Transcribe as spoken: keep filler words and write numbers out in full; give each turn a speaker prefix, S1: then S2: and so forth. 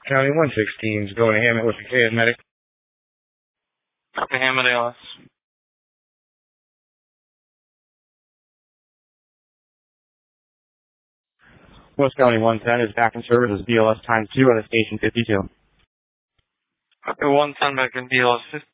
S1: County one sixteen is going to Hammett with the K N medic.
S2: Copy Hammett A L S.
S1: West County one ten is back in service as B L S times two at a station fifty-two.
S2: Copy one ten back in B L S